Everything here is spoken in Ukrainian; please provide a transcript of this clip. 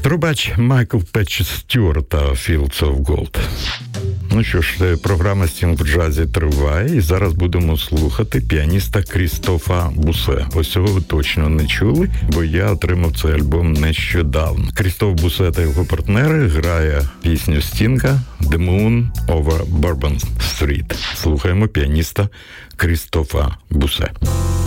Трубач Майкл Петч Стюарт та Fields of Gold. Ну що ж, програма «Стінг в джазі» триває, і зараз будемо слухати піаніста Крістофа Бусе. Ось цього ви точно не чули, бо я отримав цей альбом нещодавно. Крістоф Бусе та його партнери грає пісню Стінга «The Moon over Bourbon Street». Слухаємо піаніста Крістофа Бусе.